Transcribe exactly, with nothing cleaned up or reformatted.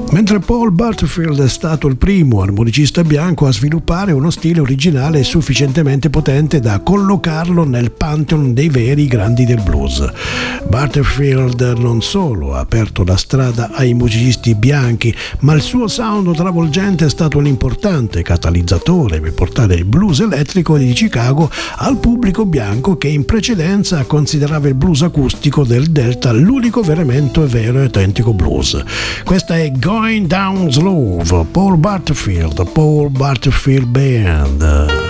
Mentre Paul Butterfield è stato il primo armonicista bianco a sviluppare uno stile originale sufficientemente potente da collocarlo nel pantheon dei veri grandi del blues. Butterfield non solo ha aperto la strada ai musicisti bianchi, ma il suo sound travolgente è stato un importante catalizzatore per portare il blues elettrico di Chicago al pubblico bianco che in precedenza considerava il blues acustico del Delta l'unico veramente vero e autentico blues. Questa è Going Down Slow, Paul Butterfield, Paul Butterfield Band.